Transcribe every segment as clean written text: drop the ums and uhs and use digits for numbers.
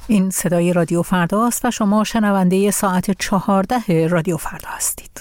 این صدای رادیو فردا است و شما شنونده ساعت 14 رادیو فردا هستید.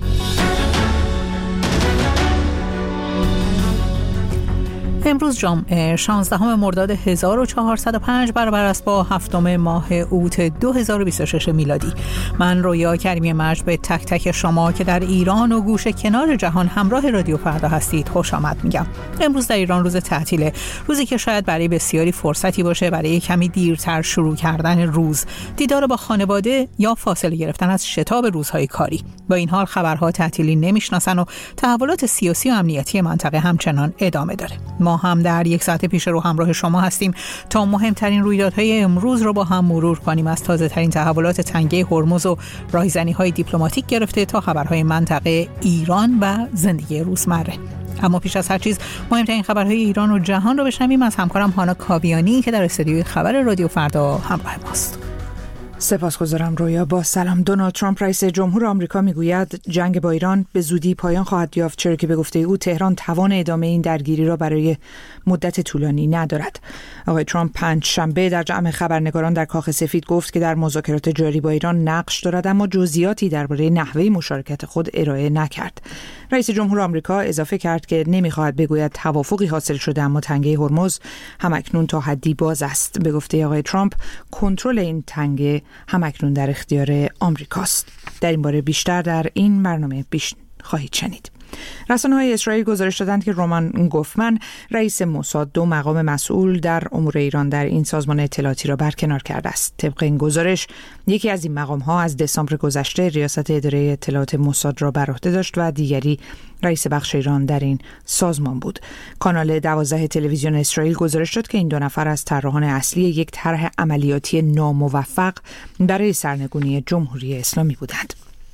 امروز جمعه 16 مرداد 1405 برابر است با 7 ماه اوت 2026 میلادی. من رویا کریمی مرج به تک تک شما که در ایران و گوشه کنار جهان همراه رادیو فردا هستید خوش آمد میگم. امروز در ایران روز تعطیله، روزی که شاید برای بسیاری فرصتی باشه برای کمی دیرتر شروع کردن روز، دیدار با خانواده یا فاصله گرفتن از شتاب روزهای کاری. با این حال خبرها تعطیلی نمیشناسن و تحولات سیاسی و امنیتی منطقه همچنان ادامه داره. ما هم در یک ساعت پیش رو همراه شما هستیم تا مهمترین رویدادهای امروز رو با هم مرور کنیم، از تازه ترین تحولات تنگه هرمز و راهزنی‌های دیپلماتیک گرفته تا خبرهای منطقه، ایران و زندگی روزمره. اما پیش از هر چیز مهمترین خبرهای ایران و جهان رو بشنویم از همکارم هانا کاویانی که در استودیوی خبر رادیو فردا همراه ماست. سپاسگزارم رویا. با سلام. دونالد ترامپ رئیس جمهور آمریکا میگوید جنگ با ایران به زودی پایان خواهد یافت، چرا که به گفته او تهران توان ادامه این درگیری را برای مدت طولانی ندارد. آقای ترامپ پنجشنبه در جمع خبرنگاران در کاخ سفید گفت که در مذاکرات جاری با ایران نقش دارد، اما جزئیاتی درباره نحوه مشارکت خود ارائه نکرد. رئیس جمهور آمریکا اضافه کرد که نمیخواهد بگوید توافقی حاصل شده، اما تنگه هرمز همکنون تا حدی باز است. به گفته آقای ترامپ کنترل این تنگه همکنون در اختیار آمریکاست. در این باره بیشتر در این برنامه خواهید شنید. رسانه‌های اسرائیل گزارش دادند که رومان گوفمن رئیس موساد 2 مقام مسئول در امور ایران در این سازمان اطلاعاتی را برکنار کرده است. طبق این گزارش یکی از این مقام‌ها از دسامبر گذشته ریاست اداره اطلاعات موساد را بر عهده داشت و دیگری رئیس بخش ایران در این سازمان بود. کانال 12 تلویزیون اسرائیل گزارش داد که این 2 نفر از طراحان اصلی یک طرح عملیاتی ناموفق برای سرنگونی جمهوری اسلامی بودند.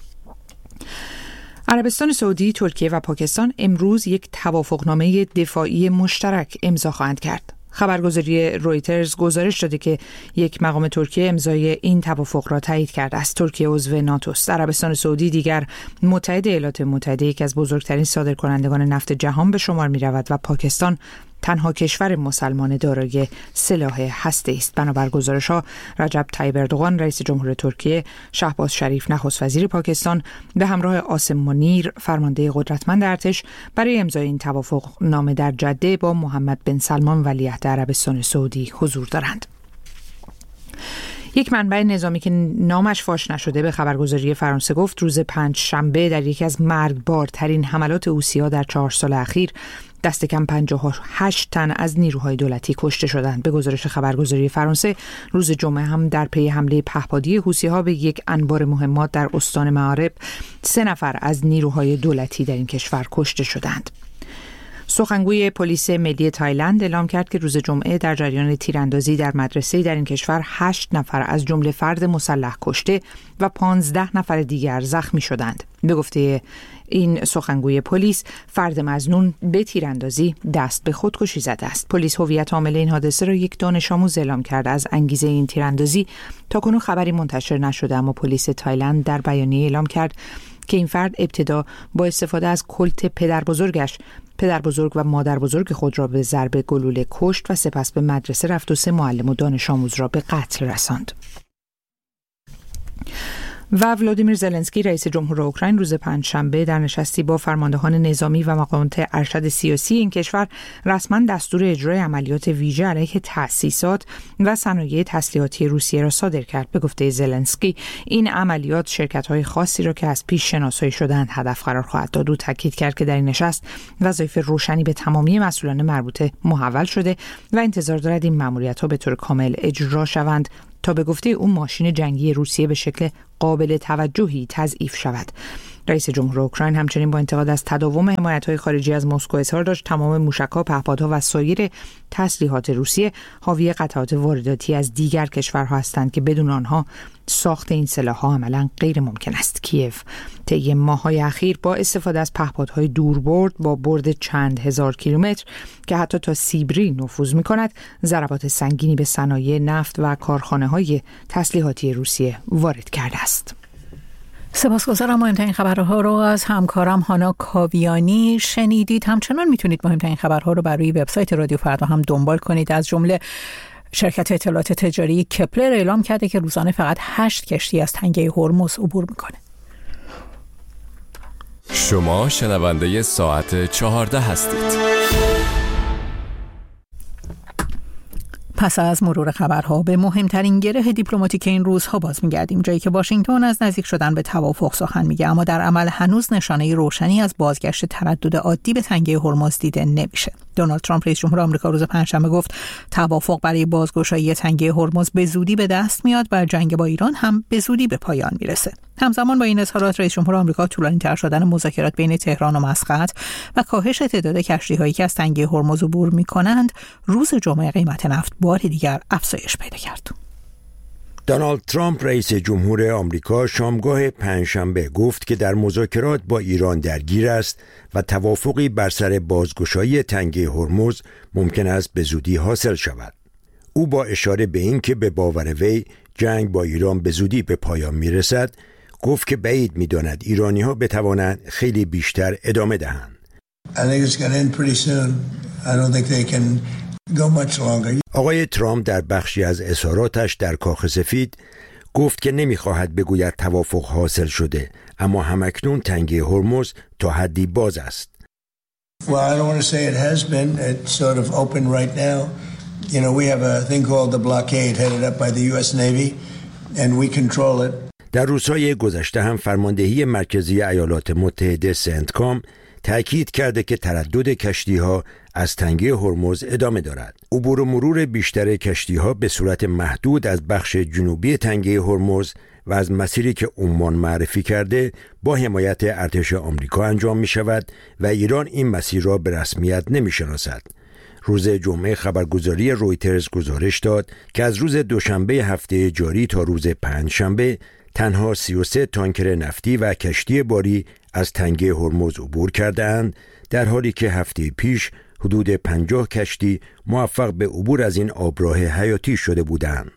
عربستان سعودی، ترکیه و پاکستان امروز یک توافقنامه دفاعی مشترک امضا خواهند کرد. خبرگزاری رویترز گزارش داده که یک مقام ترکیه امضای این توافق را تایید کرده است. ترکیه عضو ناتو است. عربستان سعودی دیگر متحد ایالات متحده، یکی از بزرگترین صادرکنندگان نفت جهان به شمار می رود و پاکستان تنها کشور مسلمان دارای سلاح هسته‌ای است. بنابر گزارش‌ها رجب طیب اردوغان رئیس جمهور ترکیه، شهباز شریف نخست وزیر پاکستان به همراه عاصم منیر فرمانده قدرتمند ارتش برای امضای این توافق نامه در جده با محمد بن سلمان ولیعهد عربستان سعودی حضور دارند. یک منبع نظامی که نامش فاش نشده به خبرگزاری فرانسه گفت روز پنجشنبه در یکی از مرگبارترین حملات حوثی‌ها در 4 سال اخیر دست کم 58 تن از نیروهای دولتی کشته شدند. به گزارش خبرگزاری فرانسه روز جمعه هم در پی حمله پهپادی حوثی‌ها به یک انبار مهمات در استان معارب 3 نفر از نیروهای دولتی در این کشور کشته شدند. سخنگوی پلیس ملی تایلند اعلام کرد که روز جمعه در جریان تیراندازی در مدرسه‌ای در این کشور 8 نفر از جمله فرد مسلح کشته و 15 نفر دیگر زخمی شدند. به گفته این سخنگوی پلیس فرد مظنون به تیراندازی دست به خودکشی زده است. پلیس هویت عامل این حادثه را یک دانش آموز اعلام کرده. از انگیزه این تیراندازی تاکنون خبری منتشر نشده، اما پلیس تایلند در بیانیه اعلام کرد که این فرد ابتدا با استفاده از کلت پدر بزرگ و مادر بزرگ خود را به ضرب گلوله کشت و سپس به مدرسه رفت و 3 معلم و دانش آموز را به قتل رساند. و ولادیمیر زلنسکی رئیس جمهور اوکراین روز پنجشنبه در نشستی با فرماندهان نظامی و مقامات ارشد سیاسی این کشور رسما دستور اجرای عملیات ویژه علیه تأسیسات و صنایع تسلیحاتی روسیه را صادر کرد. به گفته زلنسکی این عملیات شرکت‌های خاصی را که از پیش شناسایی شده‌اند هدف قرار خواهد داد. او تاکید کرد که در این نشست وظایف روشنی به تمامی مسئولان مربوطه محول شده و انتظار دارد این مأموریت‌ها به طور کامل اجرا شوند تا به گفته او ماشین جنگی روسیه به شکل قابل توجهی تضعیف شود. رئیس جمهور اوکراین همچنین با انتقاد از تداوم حمایت‌های خارجی از مسکو اظهار داشت تمام موشک‌ها، پهپادها و سایر تسلیحات روسیه حاوی قطعات وارداتی از دیگر کشورها هستند که بدون آنها ساخت این سلاح‌ها عملاً غیر ممکن است. کیف طی ماه‌های اخیر با استفاده از پهپادهای دوربرد با برد چند هزار کیلومتر که حتی تا سیبری نفوذ می‌کند، ضربات سنگینی به صنایع نفت و کارخانه‌های تسلیحاتی روسیه وارد کرده است. سپاسگزارم. مهمترین خبرها رو از همکارم هانا کاویانی شنیدید. همچنان میتونید مهمترین خبرها رو بر روی وبسایت رادیو فردا هم دنبال کنید، از جمله شرکت اطلاعات تجاری کپلر اعلام کرده که روزانه فقط 8 کشتی از تنگه هرمز عبور میکنه. شما شنونده ساعت 14 هستید. پس از مرور خبرها به مهمترین گره دیپلماتیک این روزها باز می‌گردیم، جایی که واشنگتن از نزدیک شدن به توافق سخن میگه، اما در عمل هنوز نشانه روشنی از بازگشت تردد عادی به تنگه هرمز دیده نمیشه. دونالد ترامپ رئیس جمهور آمریکا روز پنجشنبه گفت توافق برای بازگشایی تنگه هرمز به زودی به دست میاد و جنگ با ایران هم به زودی به پایان میرسه. همزمان با این اظهارات رئیس جمهور آمریکا طولانی‌تر شدن مذاکرات بین تهران و مسقط و کاهش تعداد کشتی‌هایی که از تنگه هرمز عبور می‌کنند، روز جمعه قیمت نفت بار دیگر افزایش پیدا کرد. دونالد ترامپ رئیس جمهور آمریکا شامگاه پنجشنبه گفت که در مذاکرات با ایران درگیر است و توافقی بر سر بازگشایی تنگه هرمز ممکن است به زودی حاصل شود. او با اشاره به این که به باور وی جنگ با ایران به زودی به پایان میرسد، گفت که بعید می‌داند ایرانی‌ها بتوانند خیلی بیشتر ادامه دهند. آقای ترامپ در بخشی از اظهاراتش در کاخ سفید گفت که نمی‌خواهد بگوید توافق حاصل شده، اما همکنون تنگه هرمز تا حدی باز است. Well, I don't want to say it has been. It's sort of open right now. You know, we have a thing called the blockade headed up by the US Navy and we control it. در روزهای گذشته هم فرماندهی مرکزی ایالات متحده سنتکام تأکید کرده که تردد کشتی‌ها از تنگه هرمز ادامه دارد. عبور و مرور بیشتر کشتی‌ها به صورت محدود از بخش جنوبی تنگه هرمز و از مسیری که عمان معرفی کرده با حمایت ارتش آمریکا انجام می شود و ایران این مسیر را به رسمیت نمی شناسد. روز جمعه خبرگزاری رویترز گزارش داد که از روز دوشنبه هفته جاری تا روز پنجشنبه تنها 33 تانکر نفتی و کشتی باری از تنگه هرمز عبور کردند، در حالی که هفته پیش حدود 50 کشتی موفق به عبور از این آبراه حیاتی شده بودند.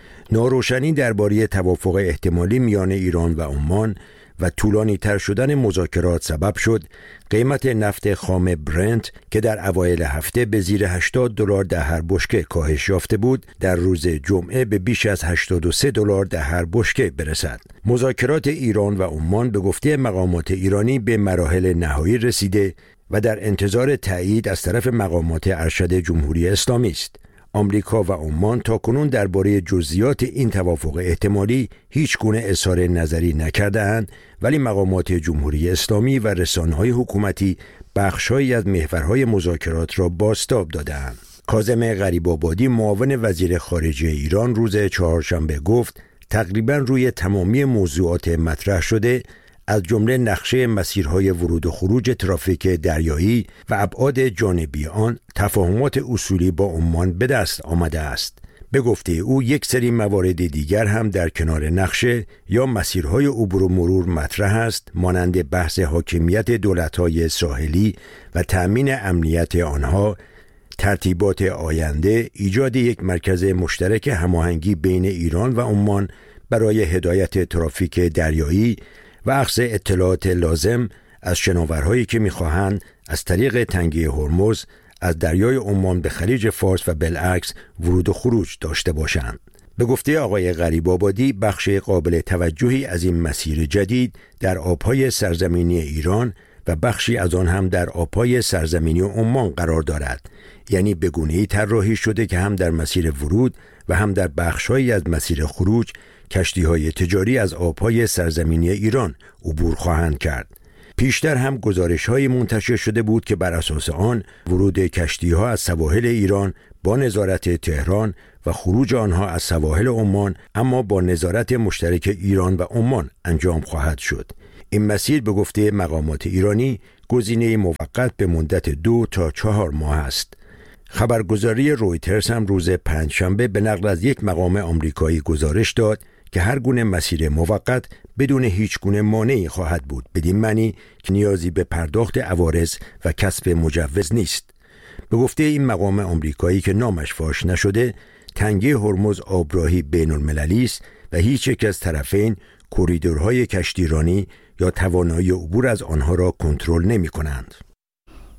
ناروشنی درباره توافق احتمالی میان ایران و عمان و طولانی تر شدن مذاکرات سبب شد قیمت نفت خام برنت که در اوایل هفته به زیر $80 در هر بشکه کاهش یافته بود، در روز جمعه به بیش از $83 در هر بشکه برسد. مذاکرات ایران و عمان به گفته مقامات ایرانی به مراحل نهایی رسیده و در انتظار تایید از طرف مقامات ارشد جمهوری اسلامی است. آمریکا و عمان تاکنون درباره جزئیات این توافق احتمالی هیچ گونه اظهار نظری نکرده‌اند، ولی مقامات جمهوری اسلامی و رسانه‌های حکومتی بخش‌هایی از محورهای مذاکرات را بازتاب داده‌اند. کاظم غریب‌آبادی معاون وزیر خارجه ایران روز چهارشنبه گفت تقریباً روی تمامی موضوعات مطرح شده، از جمله نقشه مسیرهای ورود و خروج ترافیک دریایی و ابعاد جانبی آن، تفاهمات اصولی با عمان به دست آمده است. به گفته او یک سری موارد دیگر هم در کنار نقشه یا مسیرهای عبور و مرور مطرح است، مانند بحث حاکمیت دولت‌های ساحلی و تأمین امنیت آنها، ترتیبات آینده، ایجاد یک مرکز مشترک هماهنگی بین ایران و عمان برای هدایت ترافیک دریایی و اخذ اطلاعات لازم از شناورهایی که می‌خواهند از طریق تنگه هرمز از دریای عمان به خلیج فارس و بالعکس ورود و خروج داشته باشند. به گفته آقای غریب‌آبادی بخش قابل توجهی از این مسیر جدید در آب‌های سرزمینی ایران و بخشی از آن هم در آب‌های سرزمینی عمان قرار دارد، یعنی به گونه‌ای طراحی شده که هم در مسیر ورود و هم در بخش‌هایی از مسیر خروج کشتی‌های تجاری از آب‌های سرزمینی ایران عبور خواهند کرد. پیشتر هم گزارش‌های منتشر شده بود که بر اساس آن ورود کشتی‌ها از سواحل ایران با نظارت تهران و خروج آنها از سواحل عمان اما با نظارت مشترک ایران و عمان انجام خواهد شد. این مسیر به گفته مقامات ایرانی گزینه موقت به مدت 2 تا 4 ماه است. خبرگزاری رویترز هم روز پنجشنبه به نقل از یک مقام آمریکایی گزارش داد که هر گونه مسیر موقت بدون هیچ گونه مانعی خواهد بود، بدین معنی که نیازی به پرداخت عوارض و کسب مجوز نیست. به گفته این مقام آمریکایی که نامش فاش نشده، تنگه هرمز آبراهی بین المللی است و هیچ یک از طرفین کوریدورهای کشتیرانی یا توانایی عبور از آنها را کنترل نمی کنند.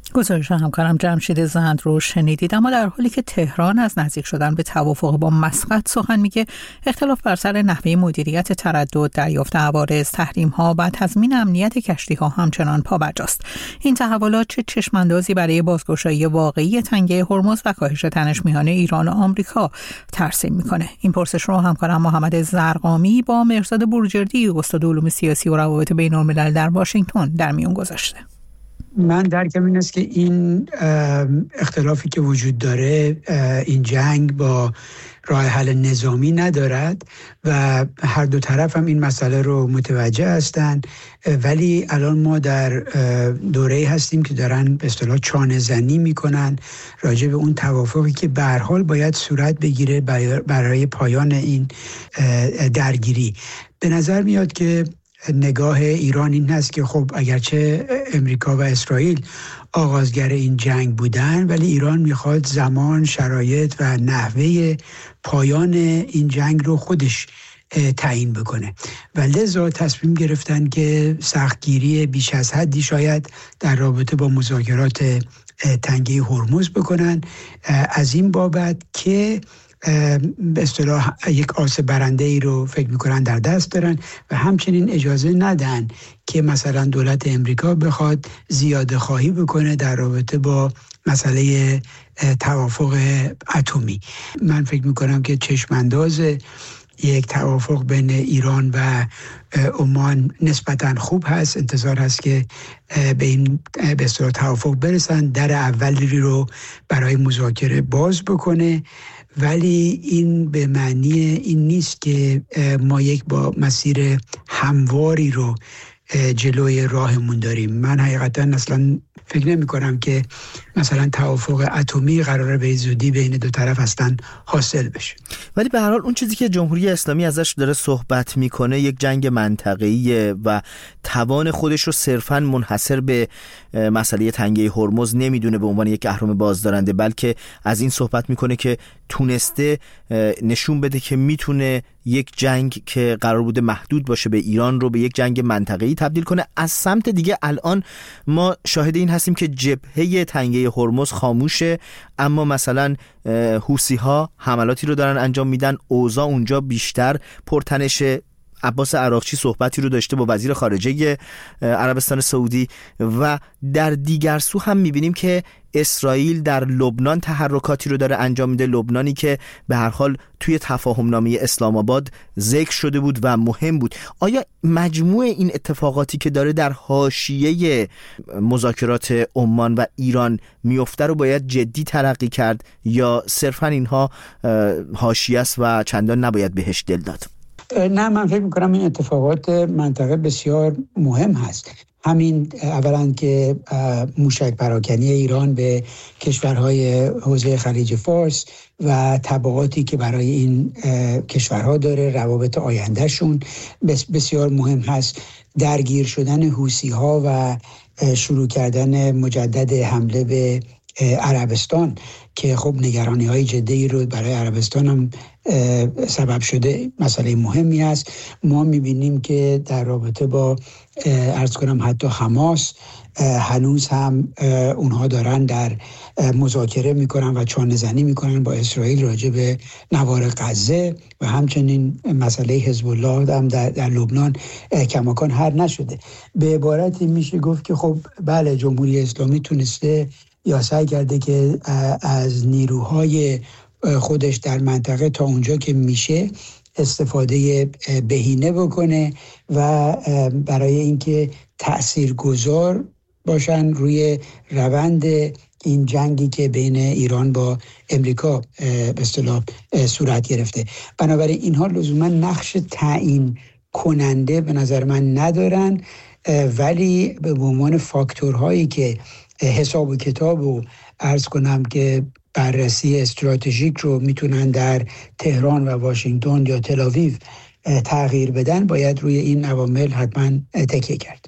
گزارش همکارم جمشید زند رو شنیدید. اما در حالی که تهران از نزدیک شدن به توافق با مسقط سخن میگه، اختلاف بر سر نحوه مدیریت تردد، دریافت عوارض، تحریم‌ها و تضمین امنیت کشتی‌ها همچنان پابرجاست. این تحولات چه چشم‌اندازی برای بازگشایی واقعی تنگه هرمز و کاهش تنش میان ایران و آمریکا ترسیم میکنه؟ این پرسش رو همکارم محمد زرقامی با مهرزاد بروجردی، استاد علوم سیاسی و روابط بین‌الملل در واشنگتن در میون گذاشته. من درکم این است که این اختلافی که وجود داره، این جنگ با راه حل نظامی ندارد و هر دو طرف هم این مسئله رو متوجه هستند، ولی الان ما در دوره‌ای هستیم که دارن به اصطلاح چانه زنی میکنن راجع به اون توافقی که به هر حال باید صورت بگیره برای پایان این درگیری. به نظر میاد که نگاه ایران این هست که خب اگرچه امریکا و اسرائیل آغازگر این جنگ بودن، ولی ایران میخواد زمان، شرایط و نحوه پایان این جنگ رو خودش تعیین بکنه و لذا تصمیم گرفتن که سختگیری بیش از حدی شاید در رابطه با مذاکرات تنگه هرمز بکنن، از این بابت که به اصطلاح یک آس برنده ای رو فکر میکنن در دست دارن و همچنین اجازه ندن که مثلا دولت امریکا بخواد زیاده خواهی بکنه در رابطه با مسئله توافق اتمی. من فکر میکنم که چشمانداز یک توافق بین ایران و عمان نسبتاً خوب هست. انتظار هست که به این به اصطلاح توافق برسن، در اولی رو برای مذاکره باز بکنه، ولی این به معنی این نیست که ما یک با مسیر همواری رو جلوی راهمون داریم. من حقیقتا اصلا فکر نمی کنم که مثلا توافق اتمی قراره به زودی بین دو طرف هستن حاصل بشه. ولی به هر حال اون چیزی که جمهوری اسلامی ازش داره صحبت میکنه یک جنگ منطقه‌ایه و توان خودش رو صرفاً منحصر به مسئله تنگه هرمز نمیدونه به عنوان یک اهرم بازدارنده، بلکه از این صحبت میکنه که تونسته نشون بده که میتونه یک جنگ که قرار بوده محدود باشه به ایران رو به یک جنگ منطقه‌ای تبدیل کنه. از سمت دیگه الان ما شاهد این هستیم که جبهه تنگه هرمز خاموشه، اما مثلا حوثی‌ها حملاتی رو دارن انجام میدن، اوضاع اونجا بیشتر پرتنشه. عباس عراقچی صحبتی رو داشته با وزیر خارجه عربستان سعودی و در دیگر سو هم میبینیم که اسرائیل در لبنان تحرکاتی رو داره انجام میده، لبنانی که به هر حال توی تفاهمنامه اسلام آباد ذکر شده بود و مهم بود. آیا مجموع این اتفاقاتی که داره در حاشیه مذاکرات عمان و ایران میفته رو باید جدی تلقی کرد یا صرفا اینها حاشیه است و چندان نباید بهش دل داد؟ نه، من فکر میکنم این اتفاقات منطقه بسیار مهم هست. همین اولا که موشک پراکنی ایران به کشورهای حوزه خلیج فارس و تبعاتی که برای این کشورها داره، روابط آیندهشون بسیار مهم هست. درگیر شدن حوثی‌ها و شروع کردن مجدد حمله به عربستان که خب نگرانی‌های جدی رو برای عربستان هم سبب شده، مسئله مهمی است. ما می‌بینیم که در رابطه با عرض کنم حتی حماس هنوز هم اونها دارن در مذاکره میکنن و چانه‌زنی میکنن با اسرائیل راجع به نوار غزه و همچنین مسئله حزب الله هم در لبنان کماکان حل نشده. به عبارتی میشه گفت که خب بله، جمهوری اسلامی تونسته یا سعی کرده که از نیروهای خودش در منطقه تا اونجا که میشه استفاده بهینه بکنه و برای اینکه تأثیرگذار باشن روی روند این جنگی که بین ایران با امریکا به اصطلاح صورت گرفته. بنابراین اینها لزوما نقش تعیین کننده به نظر من ندارن، ولی به عنوان فاکتورهایی که حساب و کتاب و عرض کنم که بررسی استراتژیک رو میتونن در تهران و واشنگتن یا تل‌آویو تغییر بدن، باید روی این عوامل حتما تکیه کرد.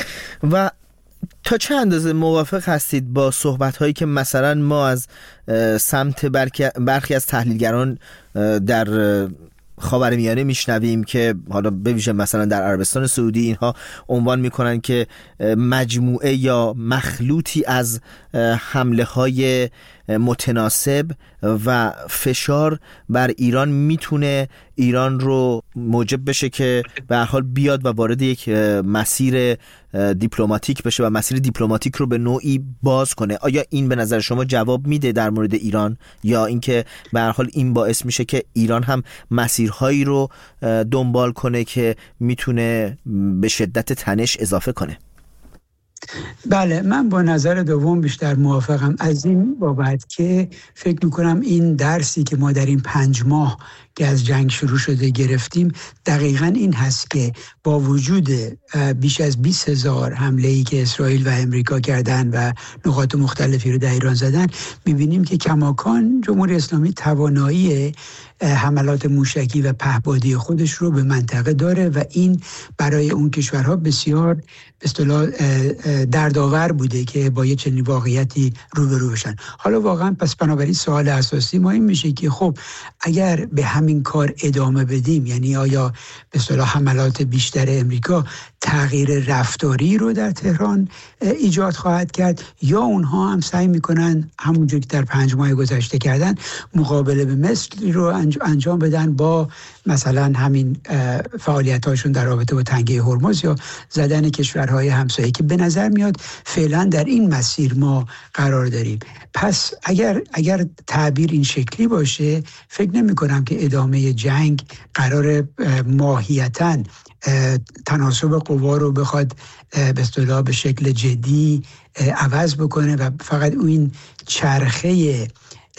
و تا چه اندازه موافق هستید با صحبت‌هایی که مثلا ما از سمت برخی از تحلیلگران در خاورمیانه میشنویم که حالا به ویژه مثلا در عربستان سعودی اینها عنوان میکنن که مجموعه یا مخلوطی از حمله های متناسب و فشار بر ایران میتونه ایران رو موجب بشه که به هر حال بیاد و وارد یک مسیر دیپلماتیک بشه و مسیر دیپلماتیک رو به نوعی باز کنه. آیا این به نظر شما جواب میده در مورد ایران، یا اینکه به هر حال این باعث میشه که ایران هم مسیرهایی رو دنبال کنه که میتونه به شدت تنش اضافه کنه؟ بله، من با نظر دوم بیشتر موافقم، از این بابت که فکر میکنم این درسی که ما در این 5 ماه که از جنگ شروع شده گرفتیم دقیقاً این هست که با وجود بیش از 20,000 حمله‌ای که اسرائیل و امریکا کردن و نقاط مختلفی رو در ایران زدن، میبینیم که کماکان جمهوری اسلامی توانایی حملات موشکی و پهپادی خودش رو به منطقه داره و این برای اون کشورها بسیار به اصطلاح دردآور بوده که با یه چنین واقعیتی روبرو بشن. حالا واقعا پس بنابراین سوال اساسی ما این میشه که خب اگر به همین کار ادامه بدیم، یعنی آیا به اصطلاح حملات بیشتر امریکا تغییر رفتاری رو در تهران ایجاد خواهد کرد، یا اونها هم سعی میکنن همونجور که در 5 ماه گذشته کردن مقابله به مثل رو انجام بدن با مثلا همین فعالیت‌هاشون در رابطه با تنگه هرمز یا زدن کشورهای همسایه که به نظر میاد فعلا در این مسیر ما قرار داریم. پس اگر تعبیر این شکلی باشه، فکر نمی‌کنم که ادامه جنگ قرار ماهیتاً تناسب قوا رو بخواد به اصطلاح به شکل جدی عوض بکنه و فقط این چرخه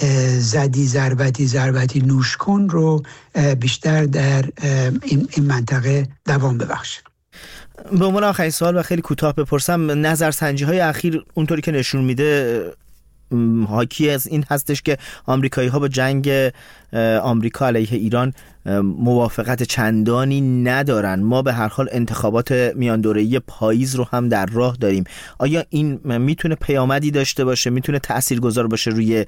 زدی ضربتی نوش کن رو بیشتر در این منطقه دوام ببخشه. به عنوان آخرین سوال و خیلی کوتاه بپرسم، نظرسنجی‌های اخیر اونطوری که نشون میده حاکی از این هستش که آمریکایی‌ها با جنگ آمریکا علیه ایران موافقت چندانی ندارن. ما به هر حال انتخابات میان دوره‌ای پاییز رو هم در راه داریم. آیا این میتونه پیامدی داشته باشه، میتونه تاثیرگذار باشه روی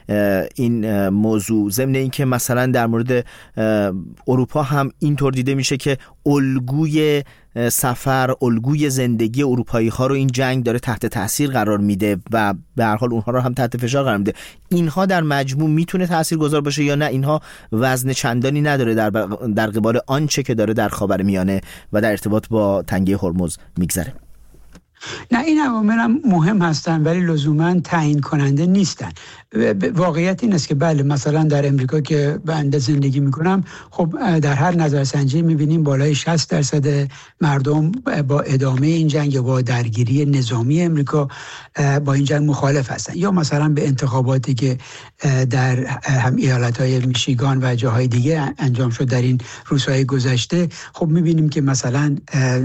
این موضوع، ضمن اینکه مثلا در مورد اروپا هم اینطور دیده میشه که الگوی سفر، الگوی زندگی اروپایی ها رو این جنگ داره تحت تاثیر قرار میده و به هر حال اونها رو هم تحت فشار قرار میده. اینها در مجموع میتونه تاثیرگذار باشه یا نه اینها وزن چندانی نداره در قبال آنچه که داره در خاورمیانه و در ارتباط با تنگه هرمز میگذره؟ نه، این عوامل هم مهم هستن ولی لزوما تعیین کننده نیستن. واقعیت این است که بله، مثلا در امریکا که بنده زندگی میکنم، خب در هر نظرسنجی میبینیم بالای 60% مردم با ادامه این جنگ یا با درگیری نظامی امریکا با این جنگ مخالف هستن. یا مثلا به انتخاباتی که در هم ایالت‌های میشیگان و جاهای دیگه انجام شد در این روزهای گذشته، خب میبینیم که مثلا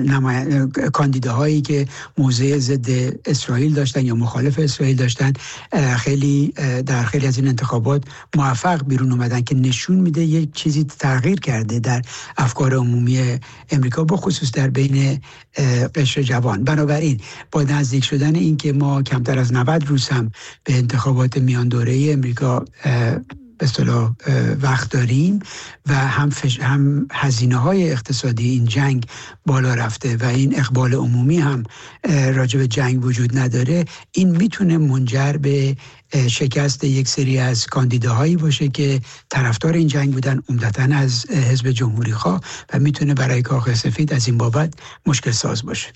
کاندیداهایی که موضع ضد اسرائیل داشتن یا مخالف اسرائیل داشتن خیلی در خیلی از این انتخابات موفق بیرون اومدن که نشون میده یک چیزی تغییر کرده در افکار عمومی امریکا، به خصوص در بین قشر جوان. بنابراین با نزدیک شدن این که ما کمتر از 90 روز هم به انتخابات میان دوره‌ای امریکا به اصطلاح وقت داریم و هم هزینه‌های اقتصادی این جنگ بالا رفته و این اقبال عمومی هم راجع به جنگ وجود نداره، این میتونه منجر به شکست یک سری از کاندیداهایی باشه که طرفدار این جنگ بودن، عمدتاً از حزب جمهوری خواه، و میتونه برای کاخ سفید از این بابت مشکل ساز باشه.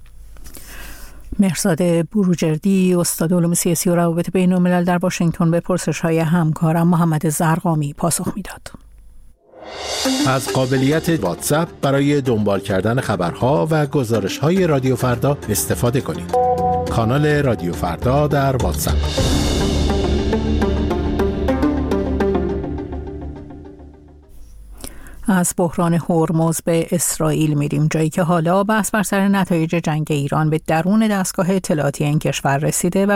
مهرزاد بروجردی، استاد علوم سیاسی و روابط بین الملل در واشنگتن، به پرسش‌های همکارم محمد زرقامی پاسخ میداد. از قابلیت واتساپ برای دنبال کردن خبرها و گزارش‌های رادیو فردا استفاده کنید. کانال رادیو فردا در واتساپ. از بحران هرمز به اسرائیل میریم، جایی که حالا بحث بر سر نتایج جنگ ایران به درون دستگاه اطلاعاتی این کشور رسیده و